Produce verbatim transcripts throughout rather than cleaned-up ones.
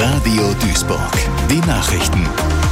Radio Duisburg. Die Nachrichten.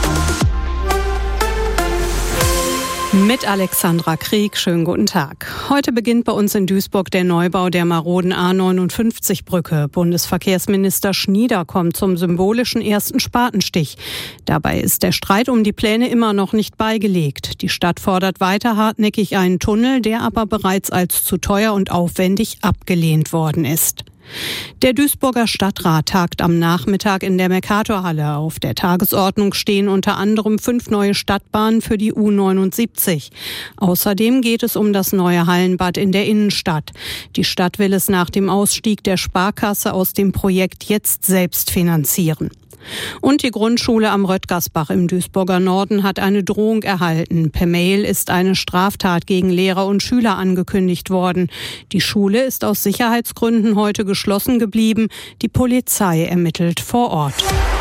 Mit Alexandra Krieg, schönen guten Tag. Heute beginnt bei uns in Duisburg der Neubau der maroden A neunundfünfzig Brücke. Bundesverkehrsminister Schnieder kommt zum symbolischen ersten Spatenstich. Dabei ist der Streit um die Pläne immer noch nicht beigelegt. Die Stadt fordert weiter hartnäckig einen Tunnel, der aber bereits als zu teuer und aufwendig abgelehnt worden ist. Der Duisburger Stadtrat tagt am Nachmittag in der Mercatorhalle. Auf der Tagesordnung stehen unter anderem fünf neue Stadtbahnen für die U neunundsiebzig. Außerdem geht es um das neue Hallenbad in der Innenstadt. Die Stadt will es nach dem Ausstieg der Sparkasse aus dem Projekt jetzt selbst finanzieren. Und die Grundschule am Röttgersbach im Duisburger Norden hat eine Drohung erhalten. Per Mail ist eine Straftat gegen Lehrer und Schüler angekündigt worden. Die Schule ist aus Sicherheitsgründen heute geschlossen geblieben. Die Polizei ermittelt vor Ort.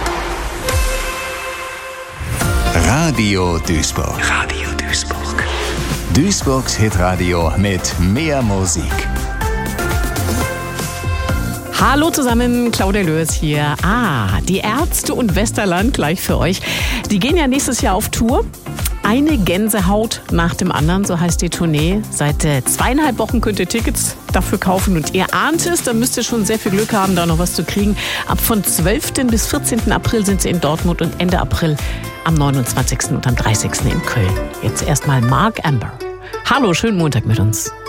Radio Duisburg. Radio Duisburg. Duisburgs Hitradio mit mehr Musik. Hallo zusammen, Claudia Löß hier. Ah, die Ärzte und Westerland gleich für euch. Die gehen ja nächstes Jahr auf Tour. Eine Gänsehaut nach dem anderen, so heißt die Tournee. Seit äh, zweieinhalb Wochen könnt ihr Tickets dafür kaufen und ihr ahnt es, dann müsst ihr schon sehr viel Glück haben, da noch was zu kriegen. Ab von zwölften bis vierzehnten April sind sie in Dortmund und Ende April am neunundzwanzigsten und am dreißigsten in Köln. Jetzt erstmal Mark Amber. Hallo, schönen Montag mit uns.